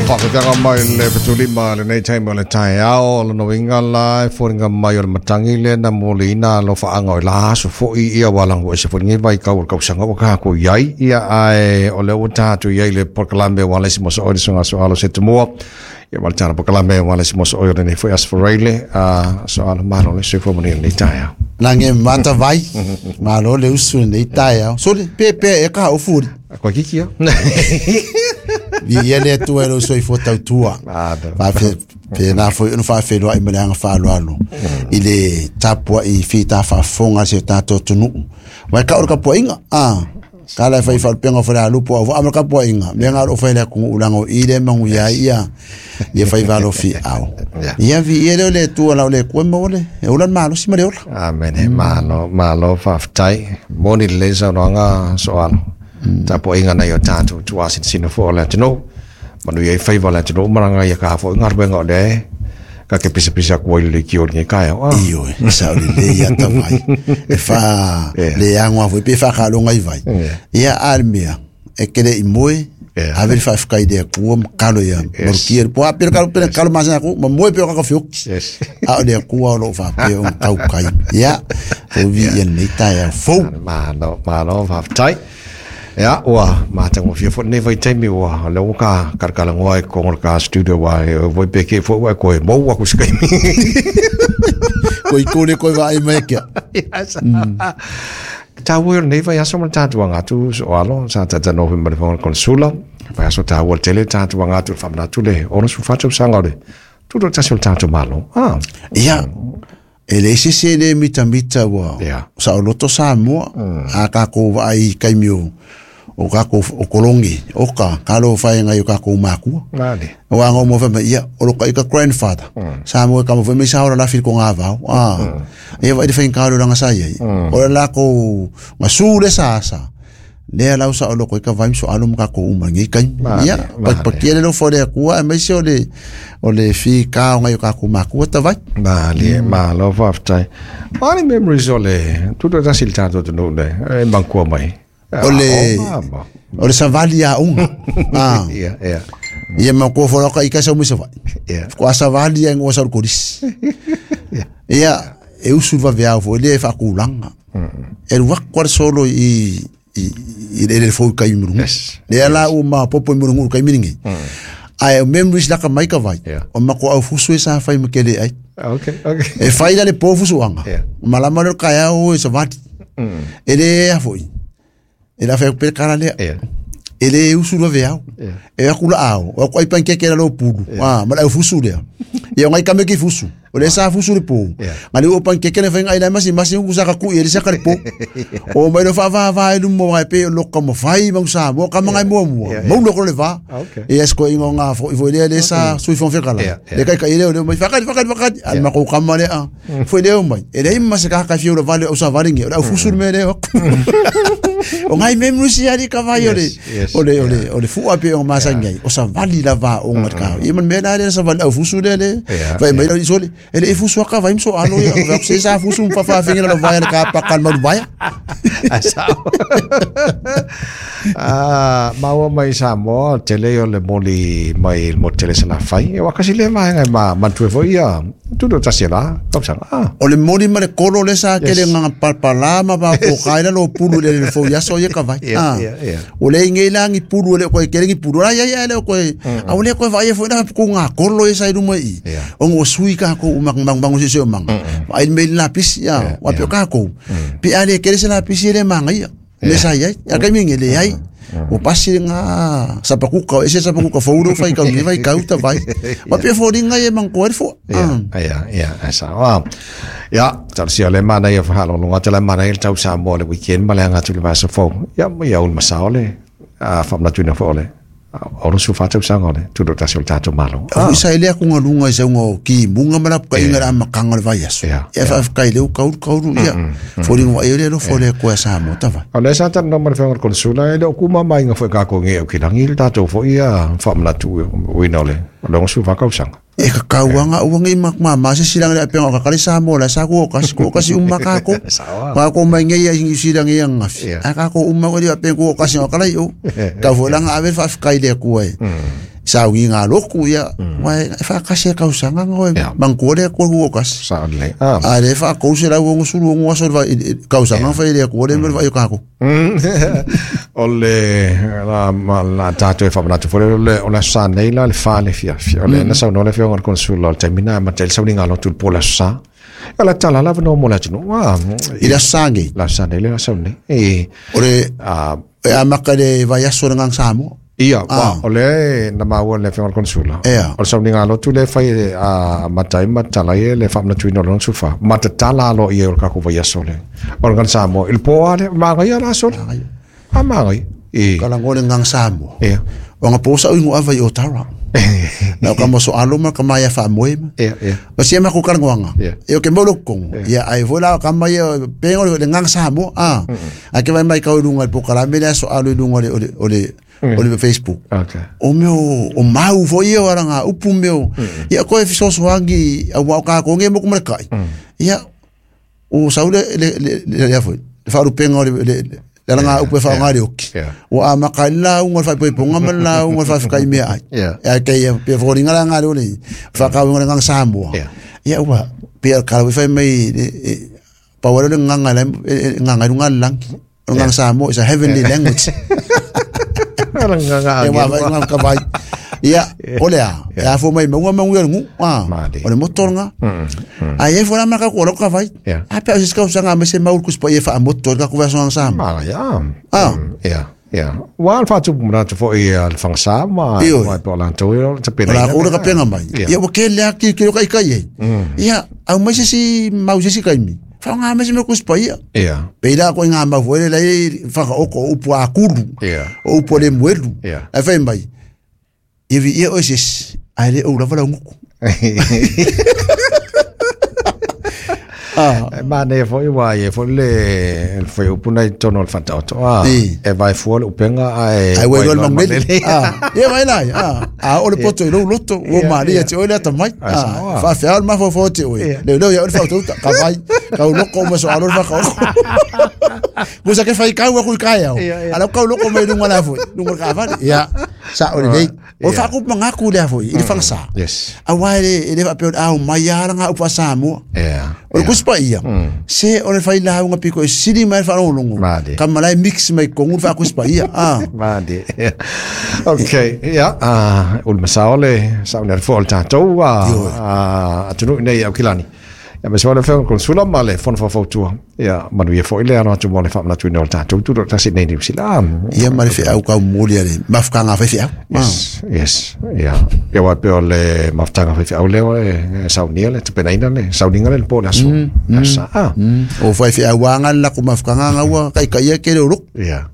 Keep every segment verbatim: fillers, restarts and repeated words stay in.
Whakatanga mai le petulima le nei taima le tae ao le no inga lai fōringa mai o le matangi le na mo le ina lo whaanga o la aso fo i ia walangu e se fōringa vai kau o kausanga o kako iai ia ai o le o tātu iai le porkalambe wale si mosa oiri sunga so alo se tumoa ia wale tāna porkalambe wale si mosa oiri nei fo as foreile so alo malo le se fōmani le tae ao Nange mata vai malo le usu nei tae ao so le pepe e ka o furi Kwa kiki ya? Ia le tu ero so i fota tua. Fa fe pe na fo no fa fe lo ai mele anga fa lo alo. Ile tapua i fita fa fonga se tato tunu. Wa ka o ka poinga. Ah. Kala fa i fa penga fa lo po ava ka poinga. Me nga o fa le ku ulango ile mangu ya ia. Ia fa i va lo fi ao. Ia vi ile le tu la le ku mo le. E ulan malo si mare ola. Amen. Malo malo fa tai. Moni le sa no nga so alo. Ta po inga na yo tatu tu asin sino fo la tino manu ye favor la tino maranga ya ka fo ngar bengo de ka ke pisa pisa ko le ki o ni ka ya iyo sa le ya ta vai e fa le angwa fo pe fa ka lo ngai vai ya armia e kele i moe a ver fa fa ide ku ka lo ya morkier po a per ka per ka ma sa ku mo moe pe ka fo a de ku lo fa pe on ka kai ya o vi en neta ya fo ma no ma no fa tai Ya, wa matang of your never tell me wa loka karkala ngoi kongol ka studio wa voi peke fo wa ko mo wa kuskai ko ko le ko va ai me kia ta wo never ya so mata tu nga tu so alo sa ta no me fo konsula pa so ta wo tele ta tu nga tu famna tu le ono su faccio sangole tu do ta sul ta tu malo ah ya ele se se le mita mita wa sa o loto sa mo a ka ko vai kai mio o ka ko o kolongi o ka kalo fai ngai ka ko maku vale o anga mo fa ia o ka ka grandfather sa mo ka mo fa me sa ora la fil ko nga va ah e vai de fa kalo nga sa ia o la ko masule sa sa le la usa o ko ka vai so alum ka ko uma ngi kai ia pa pa kiele lo fo de ku a me se o le o le fi ka ngai ka ko maku ta vai vale ma lo fa tai all memories ole tutto da siltato no de e banco mai Ole ole savali a un ah ia ia ia ma ko fo ka ika sa mo se vai ia ko savali en o sa ko dis ia e usu va via fo le fa kulanga e wa ko solo i i le fo ka imru le ala o ma popo imru ka miningi ai memories la ka mai ka vai o ma ko au fusu sa fa me kele ai okay okay e fa ida le po fusu anga mala ma ka ya o sa vati ele a foi Ele a fe per cara le. Ele usu lo veau. E a kula ao. O ko ipan ke ke lo pudu. Ah, mala fusu le. E ngai kame ki fusu. O le sa fusu le po. Mali o pan ke ke ne fa ngai la masi masi usa ka ku ele sa ka le po. O mai lo fa va va lu mo ai pe lo ka mo fai mo sa mo ka ngai mo mo. Mo lo ko le va. E esko ingo nga fo i vo le le sa su fon fe kala. Le kai ka ele o mai fa ka fa ka fa ka al ma ko ka ma le a. Foi le o mai. Ele ima se ka ka fi o vale o sa varinge. O fusu me le. O ngai memories ya di ka vai ole. Ole ole ole fu ape o masa ngai. O sa vali la va o ngat ka. I man me na le sa vali o fusu le le. Vai mai lo sole. Ele e fusu ka vai so alo ya. Va se sa fusu fa fa finga la vai ka pa kalma du vai. Asa. Ah, mau mai sa mo tele o le moli mai mo tele sa na fai. E wa kasi le mai ngai ma man tu fo ia. Tu do tasela. Kom sa. Ah. O le moli ma le kolo le sa ke le nga pa pa la ma ba ko kaila lo pulu le fo ya so ye ka vai. Ah. O le ngai la ngi pulu le ko ke ngi pulu ya ya le ko. A o le ko vai fo na ko nga kolo e sa i mai. O ngo sui ka ko umang mang bang se se mang. Ai me la pis ya. Wa pe ka ko. Pi ale ke se la pis le mang ya. Le sa ya. Ya ka mi ngi le ai. O pasi nga sapakuka ese sapakuka fouro fai ka ni vai kauta vai ma pe fo dinga e man ko fo ya ya ya asa wa ya tar si ale mana ya fa lo nga tele mana el tau sa mo le weekend ma le nga tu le va so fo ya mo ya un masale a fa na tu na fo le oro su fa tau sa ngole tu do ta sul tato malo o sa ile ku nga lunga se ngo ki bunga mala ka inga ma kanga vai ya e fa ka ile u ka u ka u ya fo dinga ile lo fo le ko sa mo ta va ole sa ta no ma fa ngol konsula ile ku ma mai nga fo ka ko nge o ki langil tato fo ia fa na tu we no le lo su fa ka usang e ka kawanga uang i mak mama se silang le apeng ka kali sa mo la sa ko kas ko kasi umma ka ko pa ko mai nge ya silang yang ngaf aka ko umma ko di apeng ko kasi ka lai o ka volang ave fa ka ile ko e sa wi nga loku ya mai fa ka se ka usanga ngo man ko le ko go kas sa le ah a le fa ko se la wo su lo ngo so va ka usanga fa ile ko le va yo ka ko ole la la tato e fa na to fole le ona sa nei la le fa le fia fia le na sa no le fia ngor consulo termina ma tel sa ninga lo tul pola sa ala tala la no mo la tino wa ila sangi la sa nei la sa nei e ore a a makade va ya so ngang samo ia wa ole na ma wo le fia ngor consulo o sa ninga lo tu le fa a matai matala ye le fa na tu no lo sufa matatala lo ye ka ko va ya so le o ngan samo il po ale ma ga ya la so amai e kala ngone ngang samo e o nga posa u ngua vai o tara na ka mo so aloma ka mai fa moema e e o se ma ku kala ngwa e o ke mo lokong ya ai vola ka mai pengo le ngang samo a a ke vai mai ka u ngua po kala me so alu ngua le o le o le Facebook okay o meu o mau vo ia waranga upu meu ya ko e so so wangi a wa ka ko nge mo ku mai ya o saule le le ya foi fa ru pengo le Dala nga upe fa ngari oki. O a makala un fa pe ponga mala un fa fa kai mea. Ya kai pe fo ringa nga ngari oli. Fa ka un nga sambo. Ya wa pe ka wi fa mai pa wala nga nga nga nga nga lang. Nga sambo is a heavenly language. Nga nga. Ya wa nga ka vai. Ya olea. Ya fo mai mo mo ngu. Ah. Ole motor nga. Ai fo na ka ko ka vai. A pe is ka usanga me se maul kus pa ye fa motor ka ko va son sam. Ah ya. Ah ya. Ya. Wa fa tu mra tu fo e al fang sa ma ma po lan to yo te pena. La ko ka pena mai. Ya o ke le ki ki kai kai. Ya, au me si mau si kai mi. Fa nga me se me kus pa ya. Ya. Pe da ko nga ma vo le fa o ko u po akuru. Ya. O po le muelu. Ya. A fa mai. Evi ia osis ale o lava la nguku. Ah, ma ne foi wa ye foi le foi upuna tono al fantato. Ah, e vai fuori upenga ai. Ai we lo mangeli. Ah, e vai lá. Ah, a o le poto lo loto o maria te olha tamai. Ah, fa fa ma fo fote o. Le lo ya o fa tuta ka vai. Ka o loko mo so alor fa ka. Musa ke fai ka wa ku ka ya. Ala ka o loko me dunga la foi. Dunga ka va. Ya. Sa o le. O fa ku manga ku le foi. Ile fa sa. Yes. A wa le ile fa pe a o mai ara nga upa sa mo. Yeah. O ku spa ia. Se o le fai la nga piko sidi mai fa no longo. Ka malai mix mai ko ngu fa ku spa ia. Ah. Madi. Okay. Ya. Ah, ul masaole sa ne fo al tato wa. Ah, atunu nei au kilani. Ya me suona fe con sulla male fon fa foto. Ya, manu ye fo ile ana tu mole fa na tu no tato tu ta si nei sila. Ya male fe au ka moli ale. Mafka nga fe fe. Yes. Yes. Ya. Ya wa pe ole mafta nga fe fe au le sa uniele te penaina le sa uninga le po la so. Sa. Ah. O fa fe au nga la ku mafka nga wa kai kai ke le ru. Ya.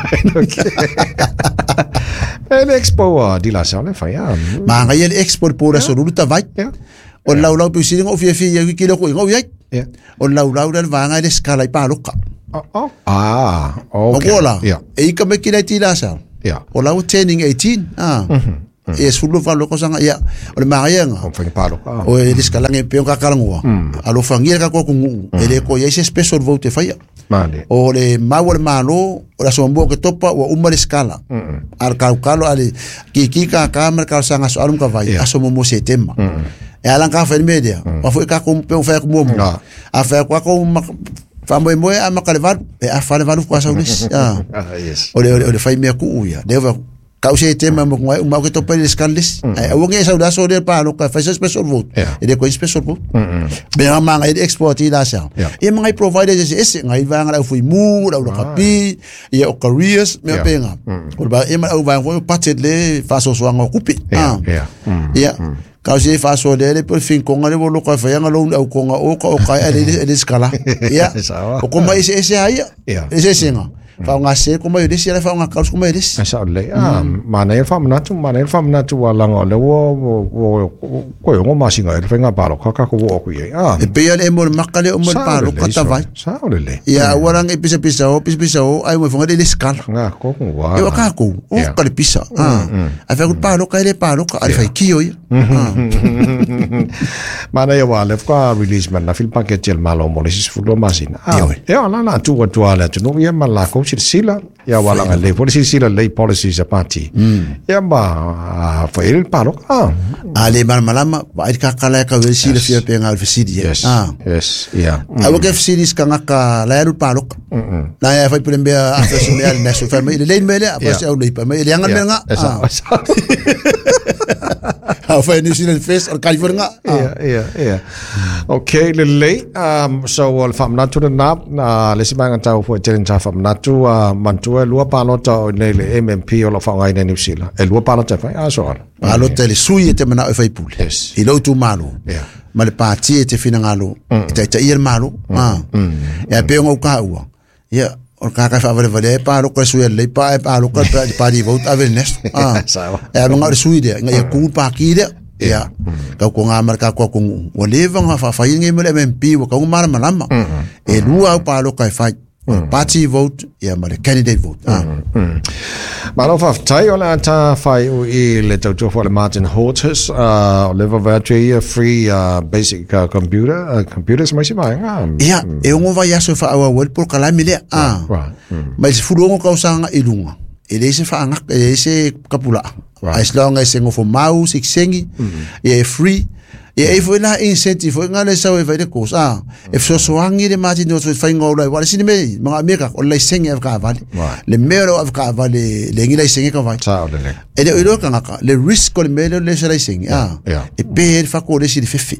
El expo di la sa le fa ya. Ma nga ye expo po la so ru ta vai. O lau lau pisi ngo fia fia ki kilo ko ngo yai. O lau lau dan vanga de skala pa loka. Oh. Ah, okay. Ola. E ka me kila tila sa. Ya. O lau turning eighteen. Ah. E sulu fa loko sanga ya. O le maya nga. O fa pa loka. O e skala nge pe ka kalangwa. Alo fangira ka ko kungu. E le ko ye special vote fa ya. Mane. O le mawo le malo o la sombo ke topa o uma le skala. Ar ka kalo ale ki ki ka ka mer ka sanga so alum ka vai. Aso mo se tema. E alang ka fa media. O foi ka ko pe o fa ko mo. A fa ko ko fa mo mo a makalevar e a fa levar ko sa ulis. Ah. Yes. O le o le fa me ku ya. Deva ka se tema mo ko ma ko topa le skalis. E o nge sa da so de pa no ka fa special vote. E de ko special vote. Be ma nga e export ila sa. E mga providers ese ngai va nga foi mu la ka pi e o careers me penga. O ba e ma o va ko patet le fa so so nga kupi. Ah. Ya. Ka se fa so de le por fin ko nga le bo lo ka fa nga lo au ko nga o ka o ka e de skala. Ya. O ko mai ese ese ai. Ese singa. Fa nga se ko mai de se fa nga ka ko mai de. Sa le. Ah, mana e fa mana tu mana e fa mana tu wa langa le wo wo ko yo ma singa e fa nga pa lo ka ka ko wo ko ye. Ah. E pe e mo makale o mo pa lo ka ta vai. Sa le. Ya warang e pisa pisa o pisa pisa o ai mo fa nga de skala. Nga ko ko wa. E ka ko o ka le pisa. Ah. A fa ko pa lo ka le pa lo ka ai fa ki yo. Mana ya wa le fa release man na film package el malo mo le sis fulo masina. Ah. E ala na tu tu ala tu no ye mala ko si sila ya wala nga le policy sila le policy sa party ya ba fa il palo ah ale mar malama ba ka kala ka wel sila fia pe ngal fisidi ah yes yeah awo ke fisidi ka ngaka la ru palo na ya fa pele be after so le na so fa me le mele apa sa le pa me le nga me nga ah fa New Zealand Fest or California yeah yeah yeah okay le le um so wal fam na tu na na le si bang tau fo chen cha fam na tu man tu lua pa lo to le le M M P o lo fa ngai na New Zealand e lua pa lo te fa a so pa lo te le sui te mana fa ipul i lo tu malo yeah ma le parti te fina ngalo te te ir malo ah ya pe ngo ka u ya or ka ka fa vale vale pa lo ko sui le pa pa lo ko pa di vote ave nest ah ya ngo sui de ngai ku pa ki de ya ka ko nga mar ka ko ko o leva nga fa fa ngi mele M M P wo ka mar malama e lua pa lo ka fa party vote ya mar candidate vote ah Malo fa tai ola ta fai o i le tau to for Martin Hortus uh level virtually free uh, basic uh, computer uh, computers mai mai nga ya e ngo va ya so fa wa wel por kala mile ah mas fulu ngo ka usanga ilunga ele se fa nga ele se kapula as long as ngo fo mau six sengi e free e e foi na incentive foi ngale sa e vai de cosa e so so angi de Martin no so fai ngolo e wala sini me mga meka o le sengi af ka vale le mero af ka vale le ngi le sengi ka vai sa le e de ilo ka ngaka le risk ko le mero le sa le sengi ah e pe fa ko le si de fefe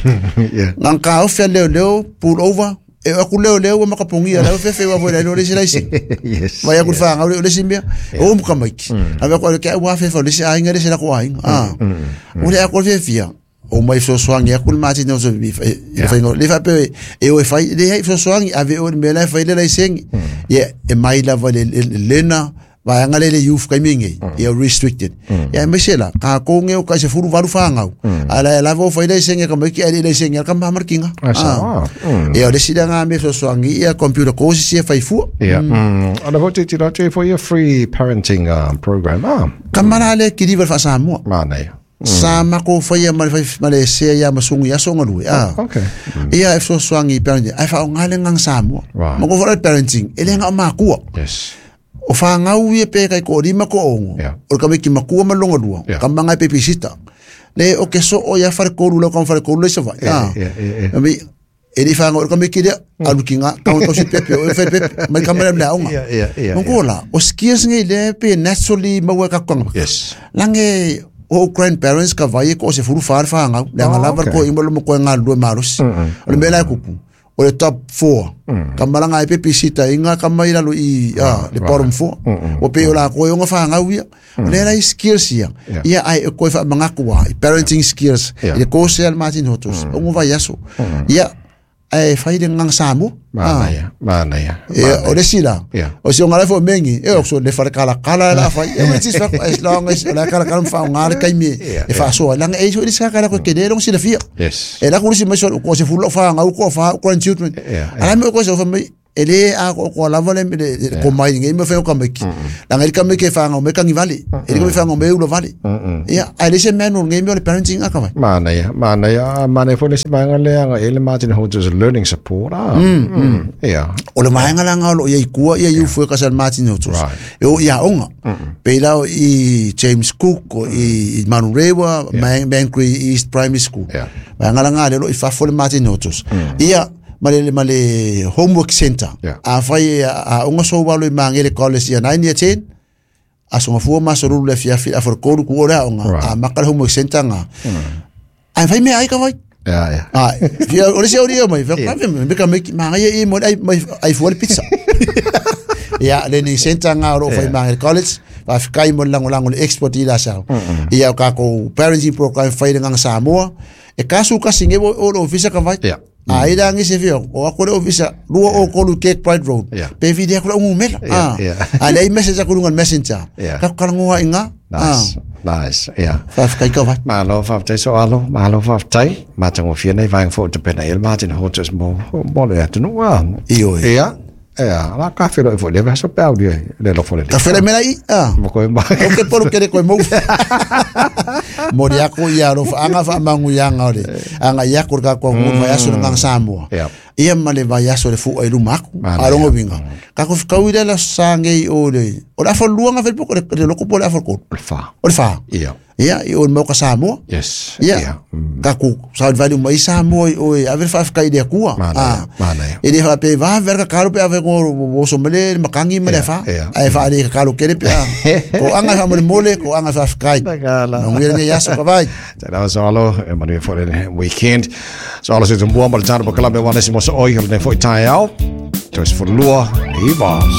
ngang ka o fe le le pull over e aku leo leo ma ka pongi ala fefe wa vola le si le sengi yes vai aku fa ngalo le simbia o mu ka mai ave ko le ka wa fefe le si ai ngare se la ko ai ah o le aku fe fia o mai so soangi a kul mati no so vi e fa no le fa pe e o fa le hai so soangi ave o me la fa le la sing ye e mai la vale lena va ngale le youth kai mingi e restricted ya me sela ka ko nge o ka se furu varu fa ngau ala la vo fa le sing ka me ki le sing ka ma markinga ah e o le sida nga me so soangi e computer course si fa fu yeah ana vo ti ti la for your free parenting uh, program ah kamara le ki di fa sa mo mana sama ko fa ya mal fa Malaysia ya masungu ya songa lui ah okay ia e so swangi parenting ai fa ngale ngang samo mo ko for parenting ele nga ma ku yes o fa nga u ye pe kai ko di ma ko ongo o ka me ki ma ku ma longo du ka manga pe pisita le o ke so o ya far ko lu lo kon far ko lu se va ah mi e di fa nga o ka me ki de alu kinga ka ko si pe pe o fe pe ma ka ma la onga mo ko la o skills ngi le pe naturally ma wa ka ko yes lange o grandparents ka vai ko se furu far fa nga la nga lavar ko imolo mo ko nga do maros o le mela kupu o le top four kamala nga pe pisita inga kamaila lo i ah le bottom four o pe ola ko nga fa nga wi le la skills ya ya ai ko fa manga ko parenting skills le ko se al Martin Hortus o ngo va yaso ya ai fa ide ngang samu mana ya mana ya e o le sila o se ngala fo mengi e o so le far kala kala la fa e me tis fa as long as la kala kala fa ngar kai me e fa so lang e so isa kala ko kede long sila fia yes e la ko si me so ko se fulo fa ngau ko fa ko children ala me ko so fa me ele a ko la vole ko mai ngi me fa ko me ki la ngai ka me ke fa ngau me ka ngi vale e ko me fa ngau me ulo vale ya ale se menu ngi me le parenting akava mana ya mana ya mana fo le si banga le nga ele Martin Hortus learning support ah ya o le mai nga nga lo ye ku ye you fo ka sal Martin Hortus e o ya onga pe la i James Cook o i Manurewa Banbury East Primary School ba nga nga le lo i fa fo le Martin Hortus ia male male homework center a fai a unga so walo mangele college ya nine year ten a so fu ma so le fia fia for ko ku ora unga a makal homework center nga a fai me ai ka vai ya ya ah fia ore se ore mai fa ka me ka me ma ai mo ai ai fu pizza ya le ni center nga ro fai mangele college va fikai mo lango lango export ila sa ia ka ko parenting program fai nga Samoa e kasu ka singe o office ka vai ai da ngi se fio o ko officer ruo o ko lu Cake Pride Road pe video ko un mela ah ale message ko ngal messenger ka ka ngua inga nice nice yeah fa kai ka va ma lo fa tai so alo ma lo fa tai ma tango fia nei vang fo te pena el Martin Hortus mo mo le atu no wa io yeah Ea, la ka fero fo le va so pau dia le lo fo le. Ka fere mena i. Ah. Mo ko mba. O ke polo kere ko mo. Mo dia ko ya ro fa anga fa mangu ya ngore. Anga ya ko ka ko mo va ya so ngang Samoa. Ia male va ya so le fu e rumaku. Arongo binga. Ka ko ka wi la sange i o le. O la fo luanga fe poko le lo ko pole afo ko. O fa. O fa. Ia. Ia i o mo ka Samoa. Yes. Ia. Ka ku sa vali mo i Samoa o e ave fa fa kai de kua. Ah. Mana. E de fa pe va ver ka karo pe ave ko o so mele makangi mele fa. Ai fa de ka karo kere pe. Ko anga fa mo mole ko anga fa kai. No ngi ya so ka vai. Tara solo e mani for the weekend. So alles is een boom maar het zijn op een klap bij wanneer ze moesten ooit hebben voor het jaar. Dus voor Lua, hier was.